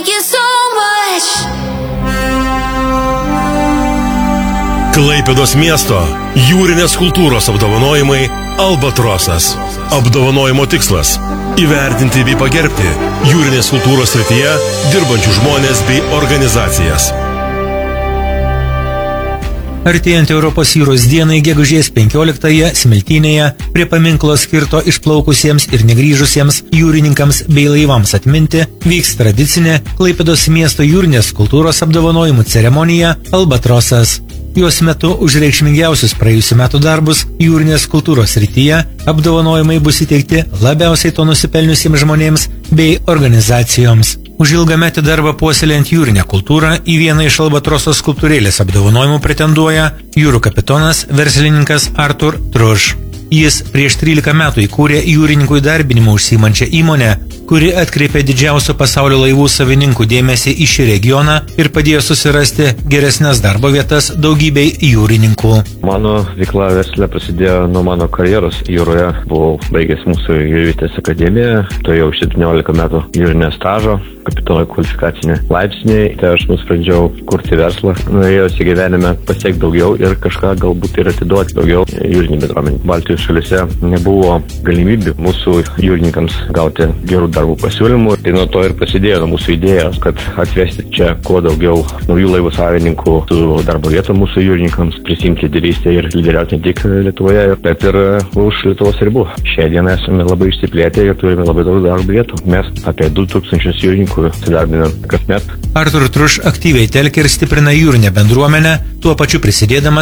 Thank you so much. Klaipėdos miesto jūrinės kultūros apdovanojimai Albatrosas. Apdovanojimo tikslas – įvertinti bei pagerbti jūrinės kultūros srityje dirbančių žmonės bei organizacijas. Artėjant Europos jūros dienai gegužės 15-ąją Smiltynėje prie paminklo skirto išplaukusiems ir negrįžusiems jūrininkams bei laivams atminti vyks tradicinė Klaipėdos miesto jūrinės kultūros apdovanojimų ceremonija Albatrosas. Jos metu už reikšmingiausius praėjusių metų darbus jūrinės kultūros srityje apdovanojimai bus įteikti labiausiai to nusipelniusiems žmonėms bei organizacijoms. Už ilgametį darbą puoselėjant jūrinę kultūrą į vieną iš Albatroso skulptūrėlės apdovanojimų pretenduoja jūrų kapitonas, verslininkas Artur Truš. Jis prieš 13 metų įkūrė jūrininkų įdarbinimą užsiimančią įmonę, kuri atkreipė didžiausio pasaulio laivų savininkų dėmesį į šį regioną ir padėjo susirasti geresnes darbo vietas daugybei jūrininkų. Mano veikla versle prasidėjo nuo mano karjeros jūroje. Buvau baigęs mūsų jūrvietės akademiją, turėjau 17 metų jūrinio stažo, kapitono kvalifikacinį laipsnį. Tai aš nusprendžiau kurti verslą. Norėjausi gyvenime pasiekti daugiau ir kažką galbūt ir atiduoti daugiau jūrinį bendruomenį. Baltijos šalyse nebuvo galimybių mūsų jūrininkams gauti gerų darbų pasiūlymų. Tai nuo to ir prasidėjo mūsų idėjos, kad atvesti čia kuo daugiau naujų laivų savininkų su darbo vietom mūsų jūrininkams, prisimti lyderystę ir lyderiauti ne tik Lietuvoje, bet ir už Lietuvos ribų. Šią dieną esame labai išsiplėtę ir turime labai daug darbo vietų. Mes apie 2000 jūrininkų įdarbinam kasmet. Artur Truš aktyviai telkia ir stiprina jūrinę bendruomenę, tuo pačiu prisidėdamas